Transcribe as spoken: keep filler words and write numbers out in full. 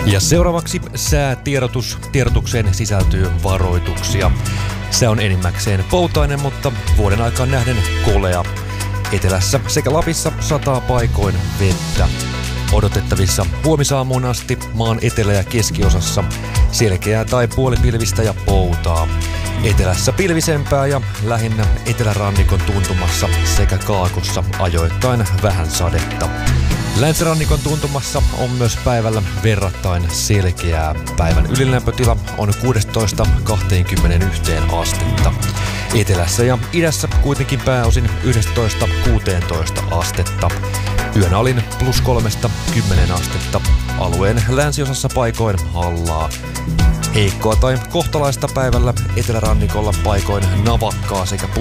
Ja seuraavaksi säätiedotus. Tiedotukseen sisältyy varoituksia. Se on enimmäkseen poutainen, mutta vuoden aikaan nähden kolea. Etelässä sekä Lapissa sataa paikoin vettä. Odotettavissa huomisaamuun asti maan etelä- ja keskiosassa selkeää tai puolipilvistä ja poutaa. Etelässä pilvisempää ja lähinnä etelärannikon tuntumassa sekä kaakossa ajoittain vähän sadetta. Länsirannikon tuntumassa on myös päivällä verrattain selkeää. Päivän ylilämpötila on kuusitoista kaksikymmentäyksi astetta. Etelässä ja idässä kuitenkin pääosin yksitoista kuusitoista astetta. Yön alin plus kolmesta kymmenen astetta. Alueen länsiosassa paikoin hallaa. Heikkoa tai kohtalaista päivällä etelärannikolla paikoin navakkaa sekä